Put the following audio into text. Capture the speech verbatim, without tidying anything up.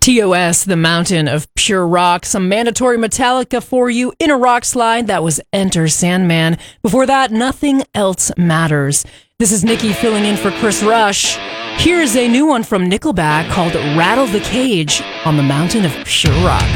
T O S, the mountain of pure rock. Some mandatory Metallica for you in a rock slide. That was Enter Sandman. Before that, Nothing Else Matters. This is Nikki filling in for Chris Rush. Here's a new one from Nickelback called Rattle the Cage on the mountain of pure rock.